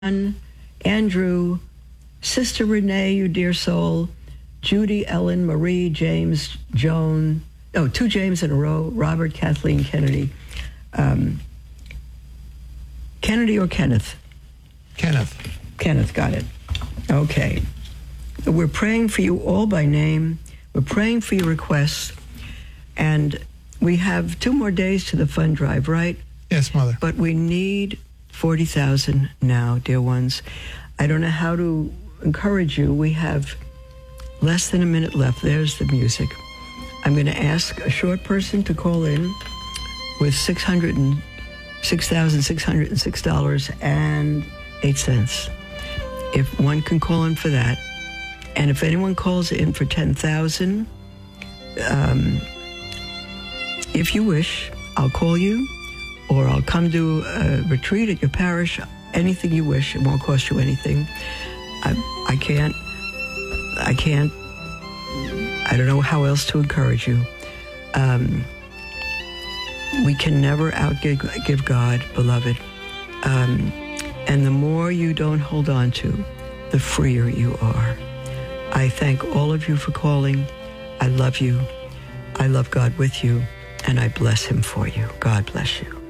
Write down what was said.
Andrew, Sister Renee, you dear soul, Judy, Ellen, Marie, James, Joan, two James in a row, Robert, Kathleen, Kennedy. Kennedy or Kenneth? Kenneth. Kenneth, got it. Okay. We're praying for you all by name. We're praying for your requests. And we have 2 more days to the fund drive, right? Yes, Mother. But we need 40,000 now, dear ones. I don't know how to encourage you. We have less than a minute left. There's the music. I'm going to ask a short person to call in with $6,606.08. If one can call in for that. And if anyone calls in for 10,000, if you wish, I'll call you, or I'll come to a retreat at your parish. Anything you wish. It won't cost you anything. I don't know how else to encourage you. We can never outgive God, beloved. And the more you don't hold on to, the freer you are. I thank all of you for calling. I love you. I love God with you, and I bless him for you. God bless you.